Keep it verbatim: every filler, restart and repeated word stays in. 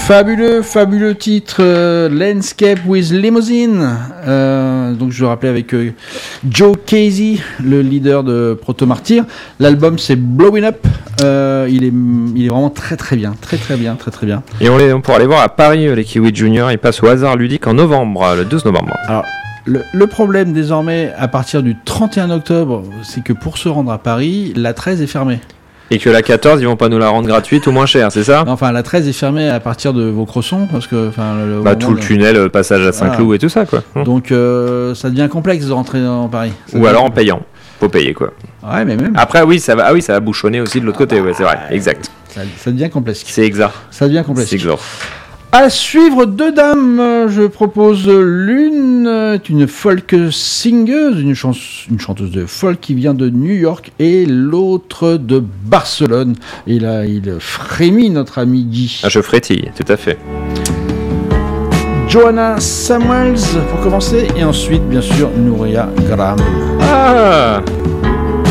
Fabuleux, fabuleux titre, euh, Landscape with Limousine. Euh, donc je le rappelais avec euh, Joe Casey, le leader de Proto Martyr. L'album c'est Blowing Up. Euh, il est, il est vraiment très très bien, très très bien, très très bien. Et on, les, on pourra aller voir à Paris les Kiwi Junior. Ils passent au hasard ludique en novembre, le douze novembre. Alors le, le problème désormais à partir du trente et un octobre, c'est que pour se rendre à Paris, la treize est fermée. Et que la quatorze, ils vont pas nous la rendre gratuite ou moins chère, c'est ça ? Enfin, la treize est fermée à partir de Vaucresson, parce que, enfin, le, bah, tout le tunnel, le passage à Saint-Cloud voilà. Et tout ça, quoi. Donc, euh, ça devient complexe de rentrer dans Paris. Ça ou alors en payant. Faut payer, quoi. Ouais, mais même. Après, oui, ça va, ah oui, ça va bouchonner aussi de l'autre côté, ouais, c'est vrai, exact. Ça, ça devient complexe. C'est exact. Ça devient complexe. C'est exact. À suivre, deux dames, je propose l'une est une folk singeuse, une, chans- une chanteuse de folk qui vient de New York, et l'autre de Barcelone. Et là, il frémit, notre ami Guy. Ah, je frétille, tout à fait. Joanna Samuels pour commencer, et ensuite, bien sûr, Nouria Graham. Ah